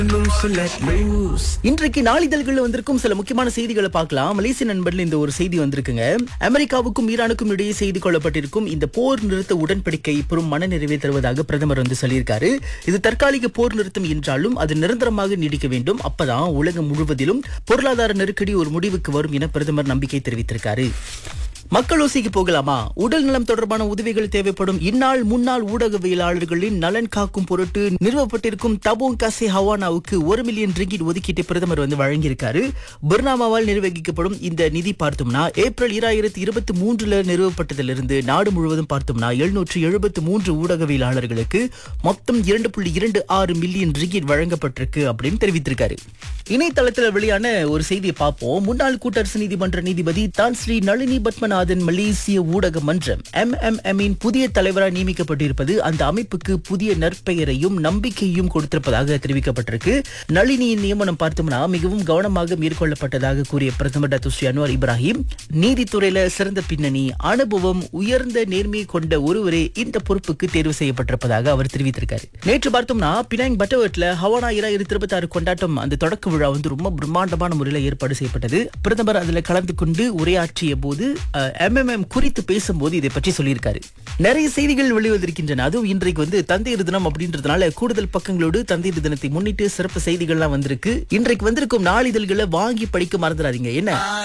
இன்றைக்கு நாளிதழ்கள்ல வந்திருக்கும் சில முக்கியமான செய்திகளை பார்க்கலாம். மலேசிய நண்பர்ல இந்த ஒரு செய்தி வந்திருக்குங்க. அமெரிக்காவுக்கும் ஈரானுக்கும் இடையே செய்து கொள்ளப்பட்டிருக்கும் இந்த போர் நிறுத்த உடன்படிக்கை பெரும் மனநிறைவை தருவதாக பிரதமர் சொல்லியிருக்காரு. இது தற்காலிக போர் நிறுத்தம் என்றாலும் அது நிரந்தரமாக நீடிக்க வேண்டும். அப்பதான் உலகம் முழுவதிலும் பொருளாதார நெருக்கடி ஒரு முடிவுக்கு வரும் என பிரதமர் நம்பிக்கை தெரிவித்திருக்காரு. மக்கள் ஓசைக்கு போகலாமா? உடல் நலம் தொடர்பான உதவிகள் தேவைப்படும் இந்நாள் முன்னாள் ஊடகவியலாளர்களின் நலன் காக்கும் பொருட்டு நிறுவப்பட்டிருக்கும் தபோங் கசே ஹவானாவுக்கு 1 மில்லியன் ரிங்கிட் ஒதுக்கீட்டை பிரதமர் வழங்கியிருக்காரு. பர்னாமாவால் நிர்வகிக்கப்படும் இந்த நிதி பார்த்தோம்னா ஏப்ரல் 2023 நிறுவப்பட்டதிலிருந்து நாடு முழுவதும் பார்த்தோம்னா 773 ஊடகவியலாளர்களுக்கு மொத்தம் 2.26 மில்லியன் ரிங்கிட் வழங்கப்பட்டிருக்கு அப்படின்னு தெரிவித்திருக்காரு. இணையதளத்தில் வெளியான ஒரு செய்தியை பார்ப்போம். முன்னாள் கூட்டரசு நீதிமன்ற நீதிபதி தான் ஸ்ரீ நளினி பத்மநாதன் மலேசிய ஊடக மன்றம் MMM-இன் புதிய தலைவராக நியமிக்கப்பட்டிருப்பது அந்த அமைப்புக்கு புதிய நற்பெயரையும் நம்பிக்கையும் கொடுத்திருப்பதாக தெரிவிக்கப்பட்டிருக்கு. நளினியின் நியமனம் பார்த்தோம்னா மிகவும் கவனமாக மேற்கொள்ளப்பட்டதாக கூறிய பிரதமர் டாக்டர் ஸ்ரீ அன்வார் இப்ராஹிம், நீதித்துறையில சிறந்த பின்னணி, அனுபவம், உயர்ந்த நேர்மையை கொண்ட ஒருவரே இந்த பொறுப்புக்கு தேர்வு செய்யப்பட்டிருப்பதாக அவர் தெரிவித்திருக்காரு. நேற்று பார்த்தோம்னா பினாங் பட்டவர்ட்ல ஹவானா 2026 கொண்டாட்டம் அந்த தொடக்க விழா ரொம்ப பிரம்மாண்டமான முறையில் ஏற்பாடு செய்யப்பட்டது. பிரதமர் அதுல கலந்து கொண்டு உரையாற்றிய போது MMM குறித்து பேசும்போது இதை பற்றி சொல்லியிருக்காரு. நிறைய செய்திகள் வெளிவந்திருக்கின்றன. அதுவும் இன்றைக்கு தந்தையர் தினம் அப்படின்றதுனால கூடுதல் பக்கங்களோடு தந்தையர் தினத்தை முன்னிட்டு சிறப்பு செய்திகள்லாம் வந்திருக்கு. இன்றைக்கு வந்திருக்கும் நாளிதழ்களை வாங்கி படிக்க மறந்துடாதீங்க. என்ன